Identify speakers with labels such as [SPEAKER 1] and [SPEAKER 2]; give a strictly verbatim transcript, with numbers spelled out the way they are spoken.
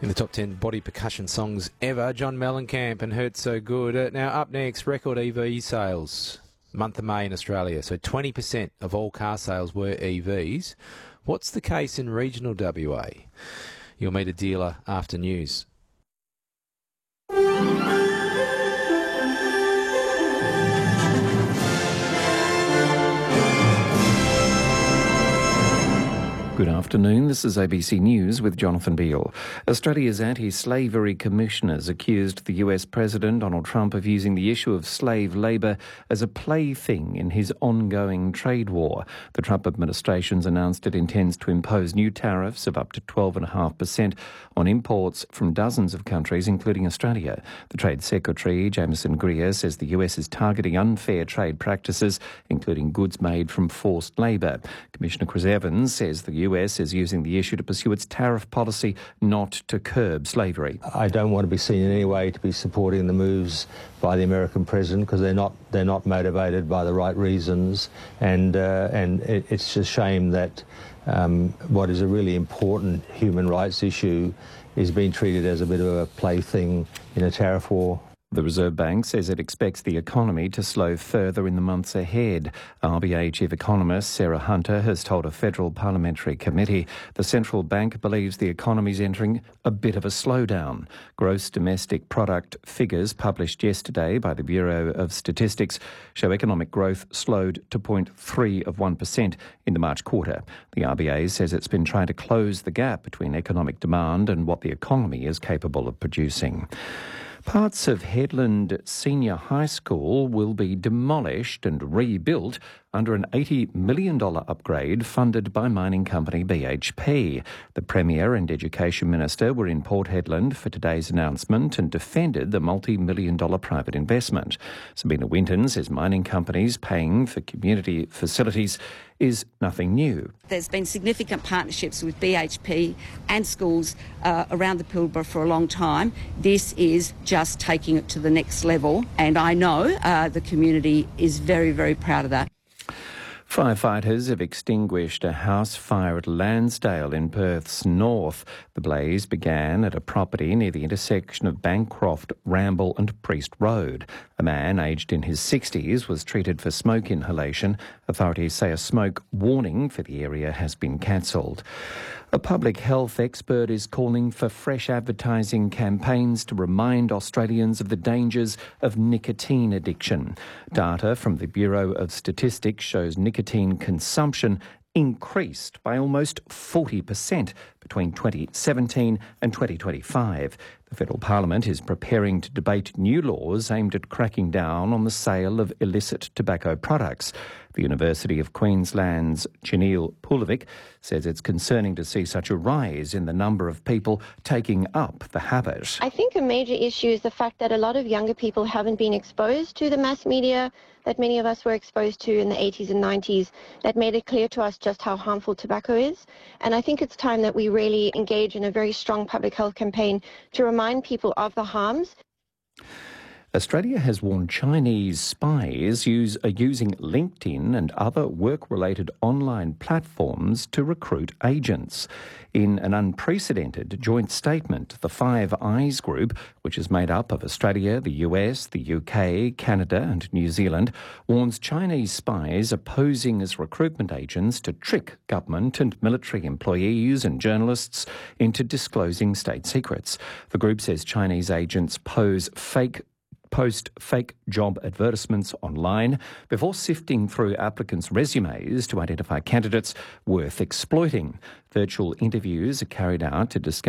[SPEAKER 1] In the top ten body percussion songs ever, John Mellencamp and Hurt So Good. Uh, now up next, record E V sales. Month of May in Australia. So twenty percent of all car sales were E Vs. What's the case in regional W A? You'll meet a dealer after news.
[SPEAKER 2] Good afternoon, this is A B C News with Jonathan Beale. Australia's anti-slavery commissioners accused the U S President Donald Trump of using the issue of slave labour as a plaything in his ongoing trade war. The Trump administration's announced it intends to impose new tariffs of up to twelve point five percent on imports from dozens of countries, including Australia. The Trade Secretary, Jameson Greer, says the U S is targeting unfair trade practices, including goods made from forced labour. Commissioner Chris Evans says the U S is using the issue to pursue its tariff policy, not to curb slavery.
[SPEAKER 3] I don't want to be seen in any way to be supporting the moves by the American president, because they're not they're not motivated by the right reasons, and uh, and it, it's a shame that um, what is a really important human rights issue is being treated as a bit of a plaything in a tariff war.
[SPEAKER 2] The Reserve Bank says it expects the economy to slow further in the months ahead. R B A Chief Economist Sarah Hunter has told a federal parliamentary committee the central bank believes the economy is entering a bit of a slowdown. Gross domestic product figures published yesterday by the Bureau of Statistics show economic growth slowed to zero point three of one percent in the March quarter. The R B A says it's been trying to close the gap between economic demand and what the economy is capable of producing. Parts of Headland Senior High School will be demolished and rebuilt under an eighty million dollars upgrade funded by mining company B H P. The Premier and Education Minister were in Port Hedland for today's announcement and defended the multi-million dollar private investment. Sabina Winton says mining companies paying for community facilities is nothing new.
[SPEAKER 4] There's been significant partnerships with B H P and schools uh, around the Pilbara for a long time. This is just taking it to the next level, and I know uh, the community is very, very proud of that.
[SPEAKER 2] Firefighters have extinguished a house fire at Lansdale in Perth's north. The blaze began at a property near the intersection of Bancroft, Ramble and Priest Road. A man aged in his sixties was treated for smoke inhalation. Authorities say a smoke warning for the area has been cancelled. A public health expert is calling for fresh advertising campaigns to remind Australians of the dangers of nicotine addiction. Data from the Bureau of Statistics shows nicotine consumption increased by almost forty percent between twenty seventeen and twenty twenty-five. The Federal Parliament is preparing to debate new laws aimed at cracking down on the sale of illicit tobacco products. The University of Queensland's Janelle Pulovic says it's concerning to see such a rise in the number of people taking up the habit.
[SPEAKER 5] I think a major issue is the fact that a lot of younger people haven't been exposed to the mass media that many of us were exposed to in the eighties and nineties that made it clear to us just how harmful tobacco is. And I think it's time that we really engage in a very strong public health campaign to remind people of the harms.
[SPEAKER 2] Australia has warned Chinese spies use, are using LinkedIn and other work-related online platforms to recruit agents. In an unprecedented joint statement, the Five Eyes Group, which is made up of Australia, the U S, the U K, Canada and New Zealand, warns Chinese spies are posing as recruitment agents to trick government and military employees and journalists into disclosing state secrets. The group says Chinese agents pose fake post fake job advertisements online before sifting through applicants' resumes to identify candidates worth exploiting. Virtual interviews are carried out to discuss